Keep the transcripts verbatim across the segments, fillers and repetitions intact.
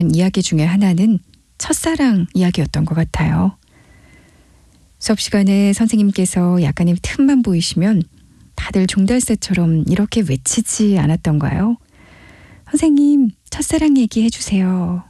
이야기 중에 하나는 첫사랑 이야기였던 것 같아요. 수업 시간에 선생님께서 약간의 틈만 보이시면 다들 종달새처럼 이렇게 외치지 않았던가요? 선생님, 첫사랑 얘기해 주세요.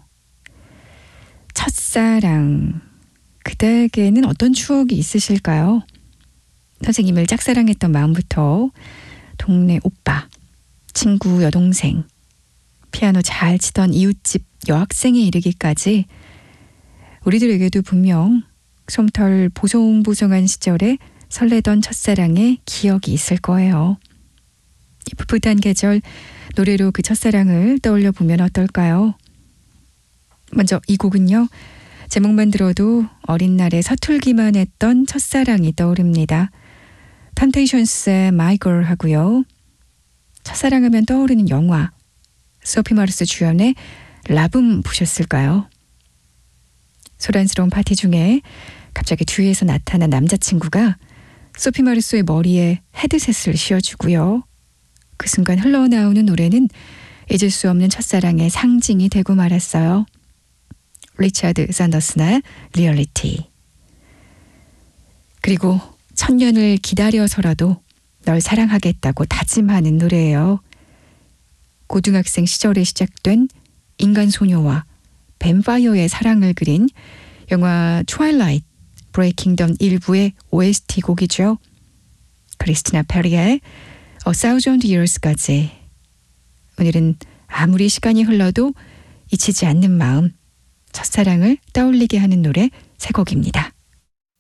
첫사랑, 그대에게는 어떤 추억이 있으실까요? 선생님을 짝사랑했던 마음부터 동네 오빠, 친구 여동생, 피아노 잘 치던 이웃집 여학생에 이르기까지 우리들에게도 분명 솜털 보송보송한 시절에 설레던 첫사랑의 기억이 있을 거예요. 이 풋풋한 계절 노래로 그 첫사랑을 떠올려 보면 어떨까요? 먼저 이 곡은요. 제목만 들어도 어린 날에 서툴기만 했던 첫사랑이 떠오릅니다. 템테이션스의 My Girl 하고요. 첫사랑하면 떠오르는 영화 소피 마르스 주연의 라붐 보셨을까요? 소란스러운 파티 중에 갑자기 뒤에서 나타난 남자친구가 소피 마르소의 머리에 헤드셋을 씌워주고요. 그 순간 흘러나오는 노래는 잊을 수 없는 첫사랑의 상징이 되고 말았어요. 리차드 산더슨의 리얼리티. 그리고 천년을 기다려서라도 널 사랑하겠다고 다짐하는 노래예요. 고등학생 시절에 시작된 인간 소녀와 뱀파이어의 사랑을 그린 영화 트와일라이트 브레이킹던 일부의 오에스티 곡이죠. 크리스티나 페리의 A Thousand Years까지. 오늘은 아무리 시간이 흘러도 잊히지 않는 마음, 첫사랑을 떠올리게 하는 노래 세 곡입니다.